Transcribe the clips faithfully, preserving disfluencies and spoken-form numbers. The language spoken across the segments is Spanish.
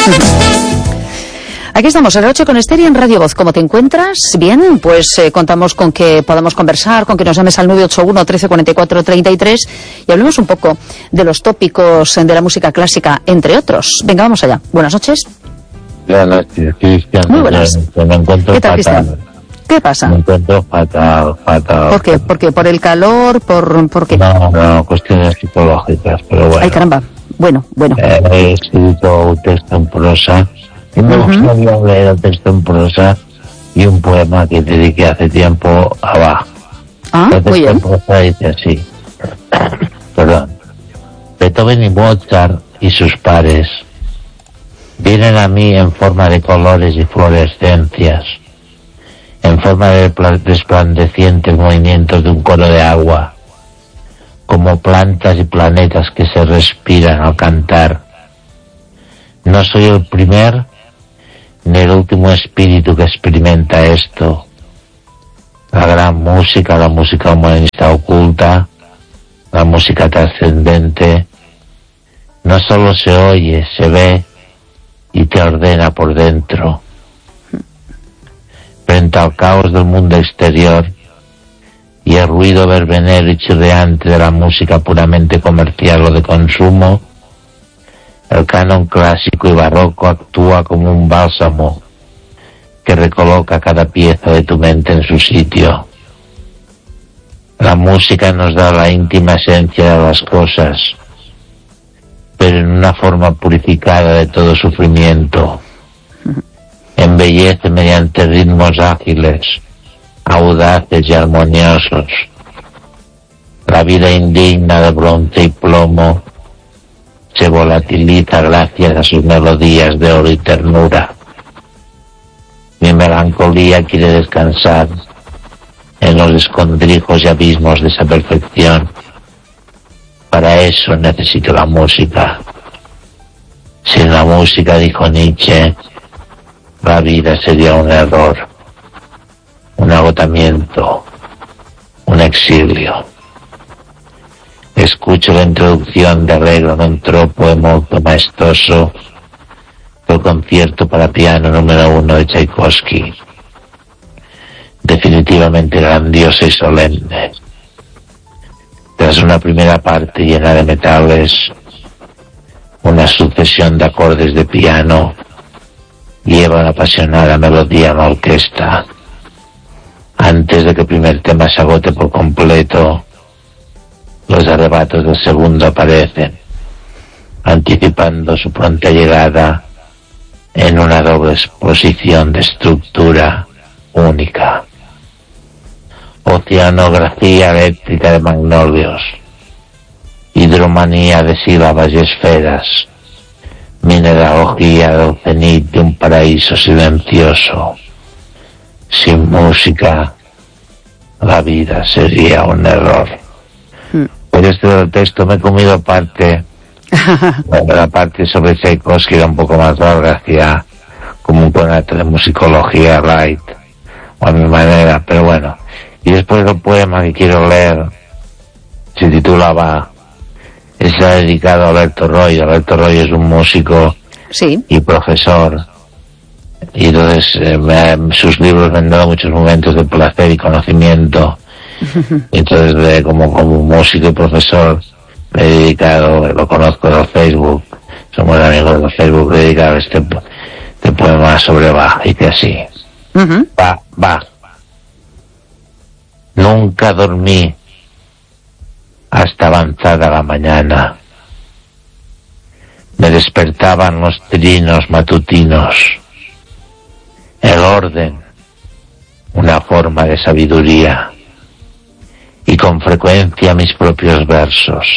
Aquí estamos, en la noche con Esther en Radio Voz. ¿Cómo te encuentras? Bien, pues eh, contamos con que podamos conversar, con que nos llames al nueve ocho uno, trece, cuarenta y cuatro, treinta y tres y hablemos un poco de los tópicos de la música clásica, entre otros. Venga, vamos allá. Buenas noches. Buenas noches, Cristian. Muy buenas. Me encuentro ¿Qué tal, fatal. Cristian? ¿Qué pasa? Me encuentro fatal, fatal. ¿Por qué? ¿Por qué? ¿Por el calor? ¿Por, por qué? No, no, cuestiones psicológicas, pero bueno. Ay, caramba. Bueno, bueno. Eh, he escrito un texto en prosa y me Ujú. gustaría leer el texto en prosa y un poema que dediqué hace tiempo a Bach. Ah, El muy texto en bien. prosa dice así. Perdón. Beethoven y Mozart y sus pares vienen a mí en forma de colores y fluorescencias, en forma de pla- resplandecientes movimientos de un coro de agua, como plantas y planetas que se respiran al cantar. No soy el primer ni el último espíritu que experimenta esto. La gran música, la música humanista oculta, la música trascendente, no solo se oye, se ve y te ordena por dentro. Frente al caos del mundo exterior y el ruido verbenero y chirriante de la música puramente comercial o de consumo, el canon clásico y barroco actúa como un bálsamo que recoloca cada pieza de tu mente en su sitio. La música nos da la íntima esencia de las cosas, pero en una forma purificada de todo sufrimiento. Embellece mediante ritmos ágiles, audaces y armoniosos. La vida indigna de bronce y plomo se volatiliza gracias a sus melodías de oro y ternura. Mi melancolía quiere descansar en los escondrijos y abismos de esa perfección. Para eso necesito la música. Sin la música, dijo Nietzsche, la vida sería un error, un agotamiento, un exilio. Escucho la introducción de arreglo non troppo e molto maestoso del concierto para piano número uno de Tchaikovsky. Definitivamente grandiosa y solemne. Tras una primera parte llena de metales, una sucesión de acordes de piano lleva una apasionada melodía en la orquesta. Antes de que el primer tema se agote por completo, los arrebatos del segundo aparecen, anticipando su pronta llegada en una doble exposición de estructura única. Oceanografía eléctrica de magnolios, hidromanía de sílabas y esferas, mineralogía del cenit de un paraíso silencioso. Sin música, la vida sería un error. Mm. Por este del texto me he comido parte, la parte sobre Tchaikovsky era un poco más larga, hacía como un poema de musicología light, o a mi manera, pero bueno. Y después el poema que quiero leer se titulaba, está dedicado a Alberto Royo. Alberto Royo es un músico Sí. y profesor, y entonces eh, me, sus libros me han dado muchos momentos de placer y conocimiento. Y entonces eh, como, como músico y profesor me he dedicado, lo conozco de Facebook, somos amigos de Facebook, me he dedicado este, este poema sobre Bach, y que así. Ujú. Bach, Bach. Nunca dormí hasta avanzada la mañana. Me despertaban los trinos matutinos, el orden, una forma de sabiduría, y con frecuencia mis propios versos.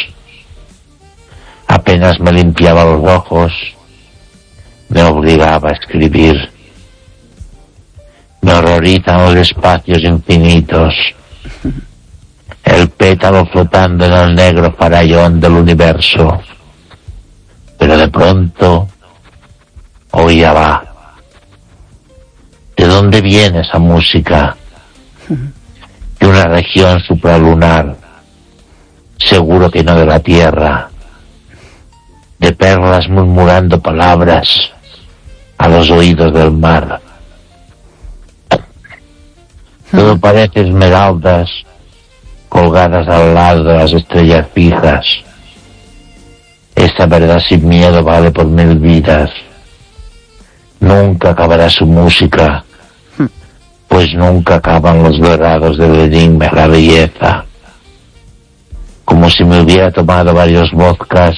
Apenas me limpiaba los ojos, me obligaba a escribir. Me horrorizan los espacios infinitos, el pétalo flotando en el negro farallón del universo. Pero de pronto oía Bach. ¿De dónde viene esa música? De una región supralunar, seguro que no de la Tierra, de perlas murmurando palabras, a los oídos del mar. Todo parece esmeraldas colgadas al lado de las estrellas fijas. Esta verdad sin miedo vale por mil vidas. Nunca acabará su música, pues nunca acaban los dorados del enigma de la belleza. Como si me hubiera tomado varios vodkas,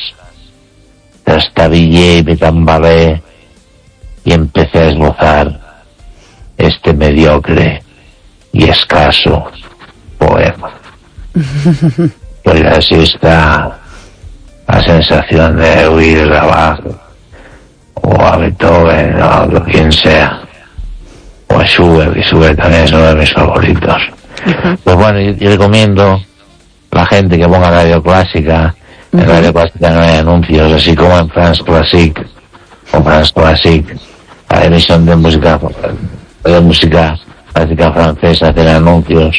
trastabillé y me tambalé y empecé a esbozar este mediocre y escaso poema. Pues así está la sensación de oír a Bach o a Beethoven o a quien sea, o a Schubert, y Schubert también es uno de mis favoritos. Uh-huh. Pues bueno, yo, yo recomiendo a la gente que ponga Radio Clásica. Uh-huh. En Radio Clásica no hay anuncios, así como en France Classique o France Classique, la emisión de música de música clásica francesa hacen anuncios,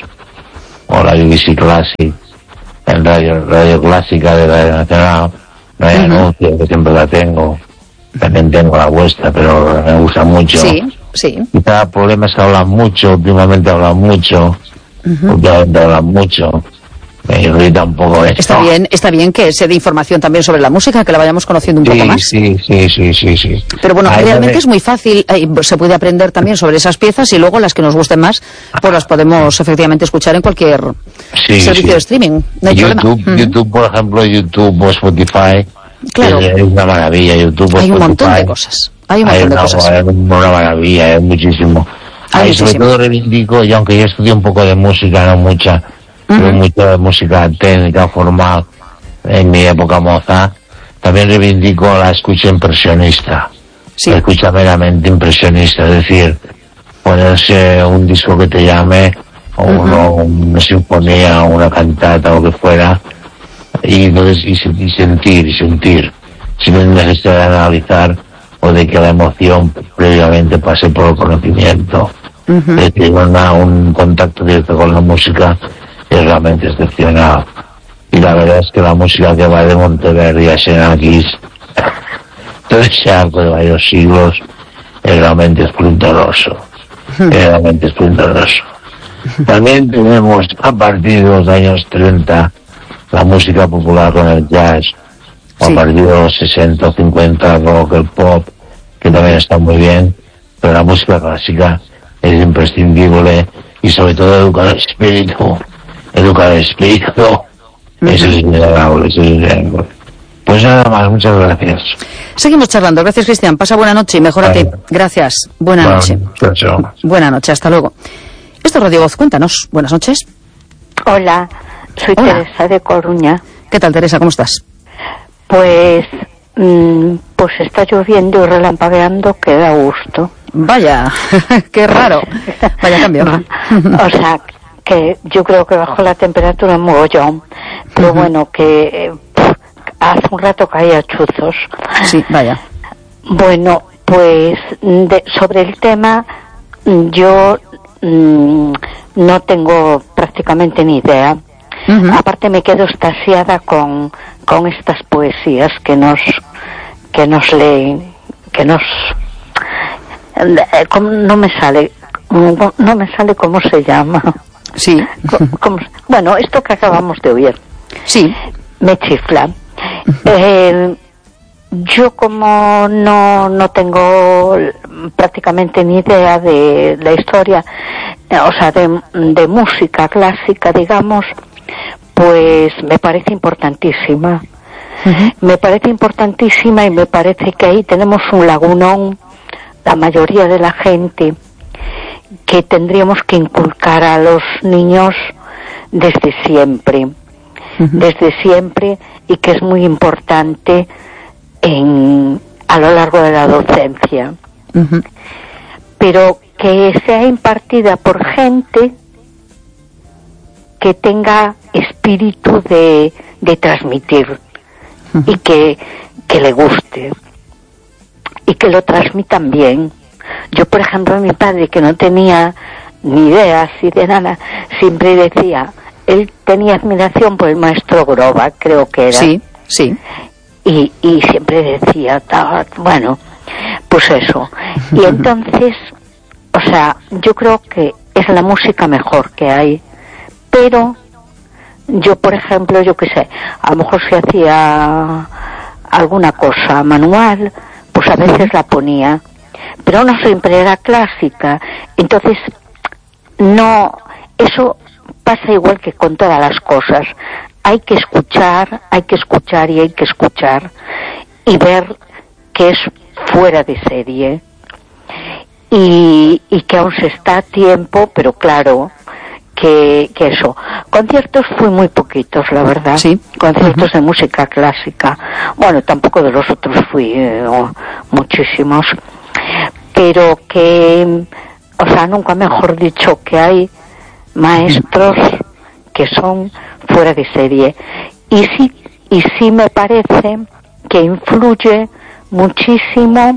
o la B B C Classic. En Radio, Radio Clásica de Radio Nacional no hay uh-huh. anuncios, que siempre la tengo. También tengo la vuestra, pero me gusta mucho. Sí, sí. Quizá el problema es que hablan mucho, últimamente hablan mucho, uh-huh. últimamente hablan mucho. Me irrita un poco esto. Está bien, está bien que se dé información también sobre la música, que la vayamos conociendo un sí, poco más. Sí, sí, sí, sí, sí. Pero bueno, Ahí realmente me... es muy fácil, eh, se puede aprender también sobre esas piezas y luego las que nos gusten más, pues las podemos efectivamente escuchar en cualquier sí, servicio sí. de streaming. No hay YouTube, problema. YouTube, por ejemplo, YouTube o Spotify. Claro. Es una maravilla, YouTube o Hay un Spotify. montón de cosas. Hay un montón hay de una, cosas. Hay una maravilla, es muchísimo. Hay Ahí sobre todo reivindico, y aunque yo estudié un poco de música, no mucha, uh-huh. pero mucha de música técnica, formal, en mi época moza, también reivindico la escucha impresionista. Sí. La escucha meramente impresionista, es decir, ponerse un disco que te llame, o uh-huh. uno, una sinfonía, una cantata, o lo que fuera, y, entonces, y, y sentir, y sentir, sin necesidad de analizar o de que la emoción previamente pase por el conocimiento. Uh-huh. Es decir, una, un contacto directo con la música es realmente excepcional. Y la verdad es que la música que va de Monteverdi a Xenakis, todo ese arco de varios siglos, es realmente esplendoroso. Uh-huh. Es realmente esplendoroso. Uh-huh. También tenemos, a partir de los años treinta, la música popular con el jazz, o sí. a partir de los sesenta o cincuenta, rock, el pop, que también está muy bien, pero la música clásica es imprescindible, y sobre todo educar el espíritu, educar el espíritu, uh-huh. eso es innegable, eso es innegable. Pues nada más, muchas gracias. Seguimos charlando, gracias Cristian, pasa buena noche y mejórate. Vale. Gracias, buena bueno, noche. Chao, chao. Buena noche, hasta luego. Esto es Radio Voz, cuéntanos, buenas noches. Hola, soy Hola. Teresa de Coruña. ¿Qué tal, Teresa, cómo estás? Pues, mmm, pues está lloviendo y relampagueando que da gusto. Vaya, qué raro. Vaya cambio. O sea, que yo creo que bajó la temperatura un mogollón, pero uh-huh. bueno, que eh, hace un rato caía chuzos. Sí, vaya. Bueno, pues de, sobre el tema, yo mmm, no tengo prácticamente ni idea. Uh-huh. Aparte me quedo extasiada con, con estas poesías que nos que nos leen, que nos no me sale no me sale cómo se llama. Sí. ¿Cómo, bueno, esto que acabamos de oír. Sí. Me chifla. Eh, yo como no no tengo prácticamente ni idea de la historia, o sea, de, de música clásica, digamos, pues me parece importantísima. Uh-huh. Me parece importantísima y me parece que ahí tenemos un lagunón, la mayoría de la gente, que tendríamos que inculcar a los niños desde siempre. Uh-huh. Desde siempre, y que es muy importante en a lo largo de la docencia. Uh-huh. Pero que sea impartida por gente que tenga espíritu de, de transmitir, uh-huh. y que, que le guste y que lo transmitan bien. Yo, por ejemplo, mi padre, que no tenía ni idea así de nada, siempre decía, él tenía admiración por el maestro Groba, creo que era. Sí, sí. Y, y siempre decía, bueno, pues eso. Y entonces, o sea, yo creo que es la música mejor que hay, pero yo, por ejemplo, yo qué sé, a lo mejor si hacía alguna cosa manual, pues a veces la ponía, pero no siempre era clásica. Entonces, no, eso pasa igual que con todas las cosas. Hay que escuchar, hay que escuchar y hay que escuchar y ver que es fuera de serie y, y que aún se está a tiempo, pero claro, que, que eso. Conciertos fui muy poquitos, la verdad. Sí. Conciertos uh-huh. de música clásica. Bueno, tampoco de los otros fui eh, oh, muchísimos. Pero que, o sea, nunca mejor dicho que hay maestros que son fuera de serie. Y sí, y sí me parece que influye muchísimo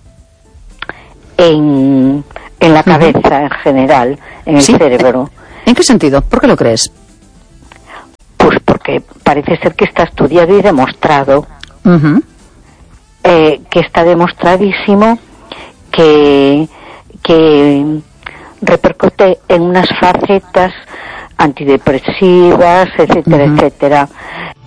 en, en la cabeza uh-huh. en general, en el ¿Sí? cerebro. ¿En qué sentido? ¿Por qué lo crees? Pues porque parece ser que está estudiado y demostrado, uh-huh. eh, que está demostradísimo que, que repercute en unas facetas antidepresivas, etcétera, uh-huh. etcétera.